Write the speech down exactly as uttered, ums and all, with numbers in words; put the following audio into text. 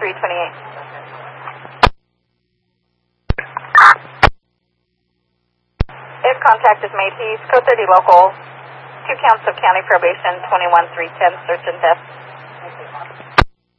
three twenty-eight. If contact is made, he's code thirty local. Two counts of county probation, twenty-one three ten, search and test.